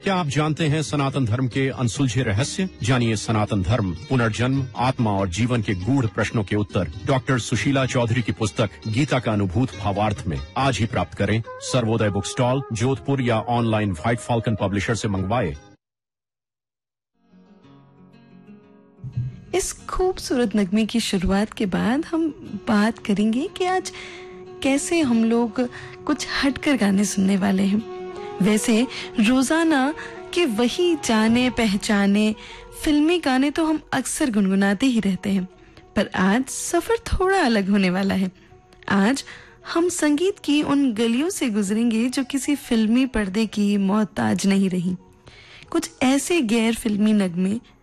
क्या आप जानते हैं सनातन धर्म के अनसुलझे रहस्य? जानिए सनातन धर्म, पुनर्जन्म, आत्मा और जीवन के गूढ़ प्रश्नों के उत्तर डॉक्टर सुशीला चौधरी की पुस्तक गीता का अनुभूत भावार्थ में आज ही प्राप्त करें। सर्वोदय बुक स्टॉल, जोधपुर या ऑनलाइन व्हाइट फॉल्कन पब्लिशर से मंगवाए। इस खूबसूरत नगमे की शुरुआत के बाद हम बात करेंगे कि आज कैसे हम लोग कुछ हटकर गाने सुनने वाले हैं। वैसे रोजाना के वही जाने पहचाने फिल्मी गाने तो हम अक्सर गुनगुनाते ही रहते हैं, पर आज सफर थोड़ा अलग होने वाला है। आज हम संगीत की उन गलियों से गुजरेंगे जो किसी फिल्मी पर्दे की मोहताज नहीं रही। कुछ ऐसे गैर फिल्मी नगमे